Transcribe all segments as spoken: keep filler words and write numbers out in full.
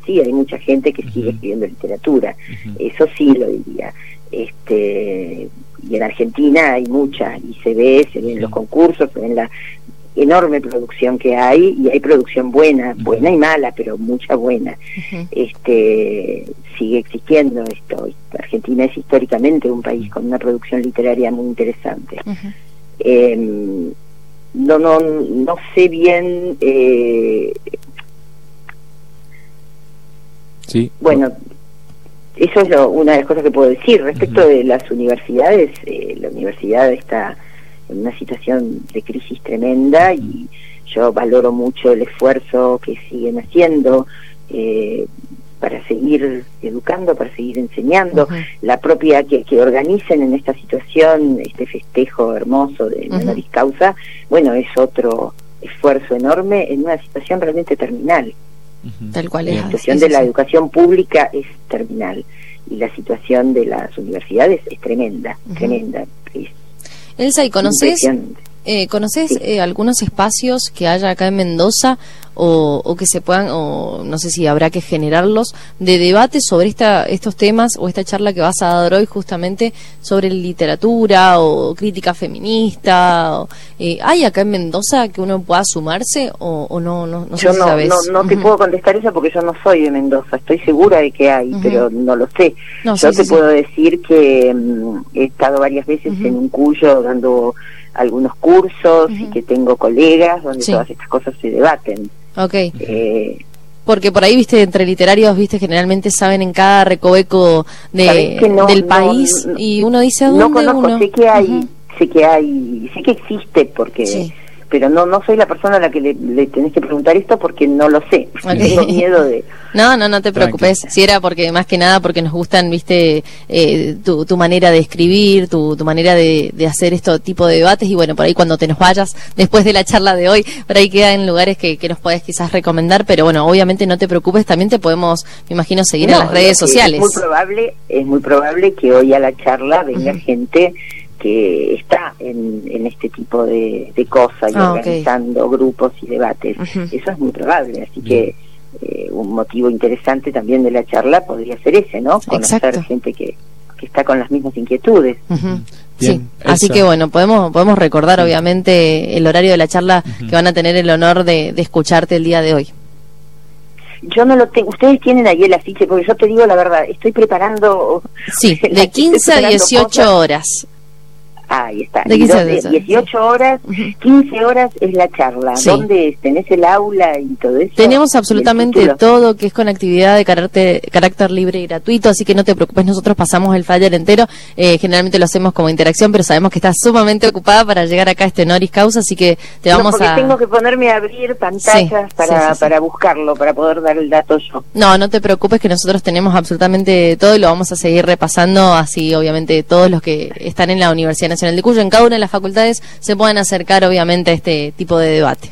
sí, hay mucha gente que uh-huh. sigue escribiendo literatura, uh-huh. eso sí lo diría. Este, y en Argentina hay mucha, y se ve, se ven uh-huh. los concursos, se ven la enorme producción que hay, y hay producción buena, uh-huh. buena y mala, pero mucha buena. Uh-huh. Este, sigue existiendo esto. Argentina es históricamente un país con una producción literaria muy interesante. Uh-huh. Eh, no, no, no sé bien. Eh, sí. Bueno, eso es lo, una de las cosas que puedo decir. Respecto uh-huh. de las universidades, eh, la universidad está en una situación de crisis tremenda y yo valoro mucho el esfuerzo que siguen haciendo eh, para seguir educando, para seguir enseñando, uh-huh. la propia que, que organicen en esta situación este festejo hermoso de uh-huh. honoris causa, bueno, es otro esfuerzo enorme en una situación realmente terminal. Uh-huh. Tal cual es. La situación de la educación pública es terminal y la situación de las universidades es tremenda, uh-huh. tremenda. Es Elsa, ¿y conoces, eh, ¿conoces sí. eh, algunos espacios que haya acá en Mendoza o, o que se puedan, o no sé si habrá que generarlos, de debate sobre esta, estos temas o esta charla que vas a dar hoy justamente sobre literatura o crítica feminista? O, eh, ¿hay acá en Mendoza que uno pueda sumarse o, o no? No, no sé yo si no, sabes. no, no uh-huh. te puedo contestar eso porque yo no soy de Mendoza. Estoy segura de que hay, uh-huh. pero no lo sé. No, yo sí, te sí, puedo sí. decir que um, he estado varias veces uh-huh. en un Cuyo dando algunos cursos uh-huh. y que tengo colegas donde sí. todas estas cosas se debaten. Okay. Eh, Porque por ahí, viste, entre literarios, viste, generalmente saben en cada recoveco de, no, del no, país, no, y uno dice, ¿a dónde no conozco, uno? sé que hay, uh-huh. sé que hay, sé que existe, porque, sí. pero no no soy la persona a la que le, le tenés que preguntar esto porque no lo sé. Okay. Tengo miedo de... No, no, no te preocupes. Si era porque, más que nada, porque nos gustan, viste, eh, tu, tu manera de escribir, tu, tu manera de, de hacer este tipo de debates, y bueno, por ahí cuando te nos vayas, después de la charla de hoy, por ahí quedan lugares que, que nos podés quizás recomendar, pero bueno, obviamente no te preocupes, también te podemos, me imagino, seguir no, en las redes sociales. Es muy probable, es muy probable que hoy a la charla venga uh-huh. gente que está en, en este tipo de, de cosas y ah, organizando okay. grupos y debates. Uh-huh. Eso es muy probable, así que eh, un motivo interesante también de la charla podría ser ese, ¿no? Conocer Exacto. gente que, que está con las mismas inquietudes. Uh-huh. Sí, así que bueno, podemos podemos recordar sí. obviamente el horario de la charla uh-huh. que van a tener el honor de, de escucharte el día de hoy. Yo no lo tengo, ustedes tienen ahí el afiche, porque yo te digo la verdad, estoy preparando... Sí, de quince a dieciocho cosas. Horas. Ahí está. De quince, de dieciocho horas, uh-huh. quince horas es la charla. Sí. ¿Dónde tenés el aula y todo eso? Tenemos absolutamente todo, que es con actividad de carácter, carácter libre y gratuito, así que no te preocupes, nosotros pasamos el flyer entero. Eh, generalmente lo hacemos como interacción, pero sabemos que estás sumamente ocupada para llegar acá a este honoris causa, así que te vamos no, porque a... tengo que ponerme a abrir pantallas sí, para, sí, sí, para sí. buscarlo, para poder dar el dato yo. No, no te preocupes, que nosotros tenemos absolutamente todo y lo vamos a seguir repasando, así obviamente todos los que están en la Universidad Nacional de Cuyo, en cada una de las facultades, se puedan acercar obviamente a este tipo de debate.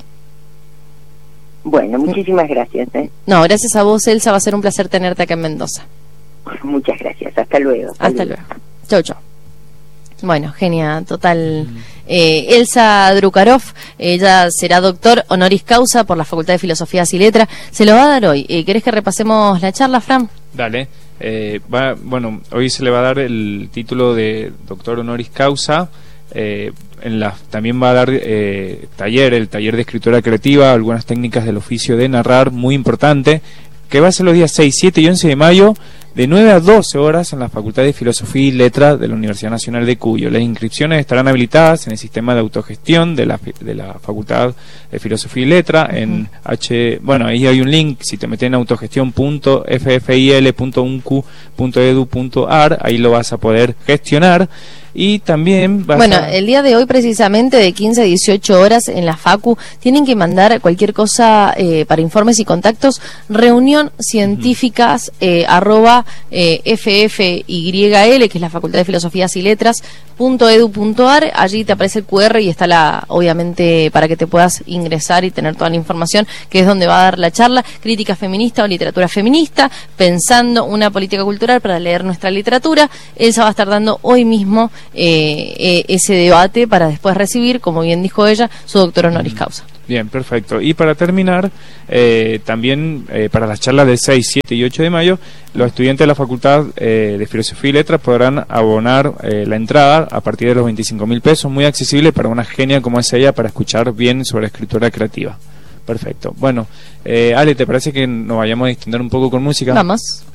Bueno, muchísimas gracias. ¿eh? No, gracias a vos, Elsa, va a ser un placer tenerte acá en Mendoza. Muchas gracias, hasta luego. Hasta, hasta luego. luego. Chau, chau. Bueno, genia, total. Eh, Elsa Drukarov, ella será doctor honoris causa por la Facultad de Filosofía y Letras. Se lo va a dar hoy. Eh, ¿Querés que repasemos la charla, Fran? Dale. Eh, va, bueno, hoy se le va a dar el título de doctor honoris causa. Eh, en la, también va a dar eh, taller, el taller de escritura creativa, algunas técnicas del oficio de narrar, muy importante, que va a ser los días seis, siete y once de mayo, de nueve a doce horas en la Facultad de Filosofía y Letras de la Universidad Nacional de Cuyo. Las inscripciones estarán habilitadas en el sistema de autogestión de la, de la Facultad de Filosofía y Letras, uh-huh. en H, bueno, ahí hay un link, si te metes en autogestión punto f f i l punto u n q punto e d u punto a r, ahí lo vas a poder gestionar. Y también vas bueno, a... el día de hoy precisamente de quince a dieciocho horas en la Facu tienen que mandar cualquier cosa eh, para informes y contactos, reunión científicas uh-huh. eh, arroba eh, f f y l, que es la Facultad de Filosofías y Letras, punto edu punto a r. Allí te aparece el cu erre y está la, obviamente, para que te puedas ingresar y tener toda la información, que es donde va a dar la charla, crítica feminista o literatura feminista, pensando una política cultural para leer nuestra literatura. Elsa va a estar dando hoy mismo Eh, eh, ese debate para después recibir, como bien dijo ella, su doctor honoris causa. Bien, perfecto. Y para terminar, eh, también eh, para las charlas del seis, siete y ocho de mayo, los estudiantes de la Facultad eh, de Filosofía y Letras podrán abonar eh, la entrada a partir de los veinticinco mil pesos, muy accesible para una genia como es ella para escuchar bien sobre escritura creativa. Perfecto. Bueno, eh, Ale, ¿te parece que nos vayamos a extender un poco con música? Vamos.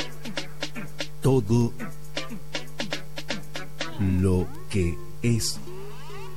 Todo lo que es